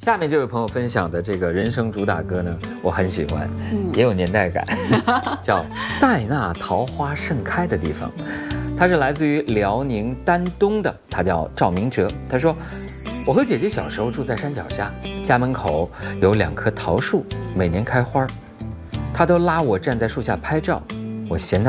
下面这位朋友分享的这个人生主打歌呢，我很喜欢，也有年代感，叫《在那桃花盛开的地方》。他是来自于辽宁丹东的，他叫赵明哲。他说：“我和姐姐小时候住在山脚下，家门口有2棵桃树，每年开花，她都拉我站在树下拍照。我嫌她